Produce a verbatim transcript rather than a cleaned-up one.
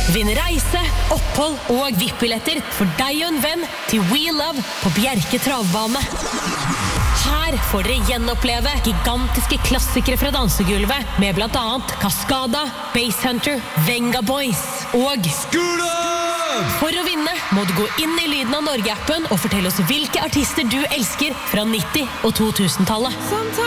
Vinn reise, opphold og V I P-billetter for deg og en venn til We Love på Bjerke travbane. Her får dere gjenoppleve gigantiske klassikere fra dansegulvet med blant annet Cascada, Basshunter, Venga Boys og Skula! For å vinne må du gå inn i Lyden av Norge-appen og fortelle oss hvilke artister du elsker fra nitti- og to tusen-tallet.